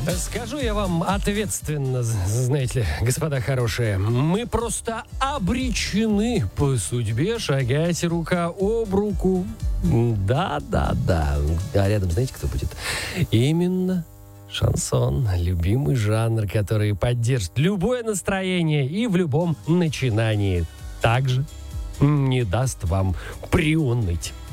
Скажу я вам ответственно, знаете ли, господа хорошие, мы просто обречены по судьбе шагать рука об руку. Да. А рядом знаете, кто будет? Именно шансон. Любимый жанр, который поддержит любое настроение и в любом начинании. Также не даст вам приуныть.